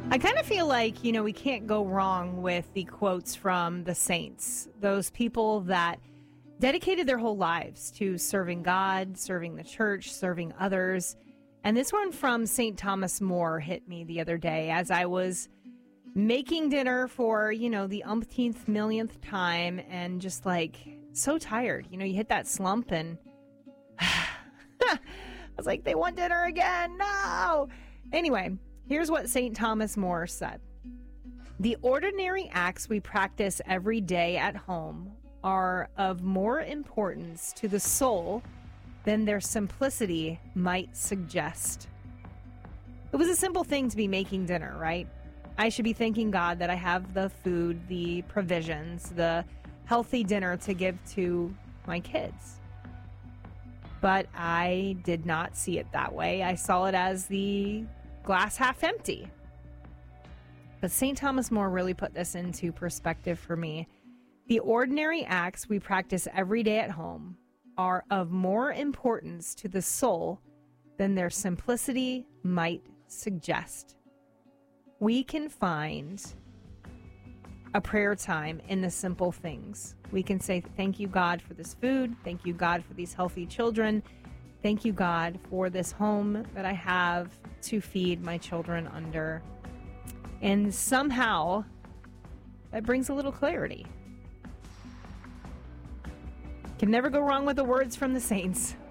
I kind of feel like, we can't go wrong with the quotes from the saints, those people that dedicated their whole lives to serving God, serving the church, serving others. And this one from St. Thomas More hit me the other day as I was making dinner for, the umpteenth millionth time and just so tired. You hit that slump and I was like, they want dinner again. No. Anyway, here's what St. Thomas More said. The ordinary acts we practice every day at home are of more importance to the soul than their simplicity might suggest. It was a simple thing to be making dinner, right? I should be thanking God that I have the food, the provisions, the healthy dinner to give to my kids. But I did not see it that way. I saw it as the glass half empty. But St. Thomas More really put this into perspective for me. The ordinary acts we practice every day at home are of more importance to the soul than their simplicity might suggest. We can find a prayer time in the simple things. We can say, thank you, God, for this food. Thank you, God, for these healthy children. Thank you, God, for this home that I have to feed my children under. And somehow that brings a little clarity. Can never go wrong with the words from the saints.